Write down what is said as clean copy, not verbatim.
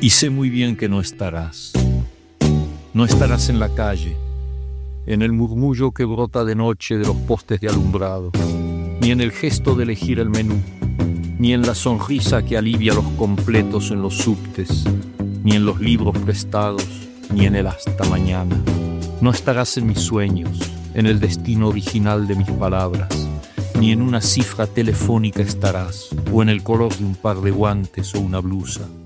Y sé muy bien que no estarás. No estarás en la calle, en el murmullo que brota de noche de los postes de alumbrado, ni en el gesto de elegir el menú, ni en la sonrisa que alivia los completos en los subtes, ni en los libros prestados, ni en el hasta mañana. No estarás en mis sueños, en el destino original de mis palabras, ni en una cifra telefónica estarás, o en el color de un par de guantes o una blusa.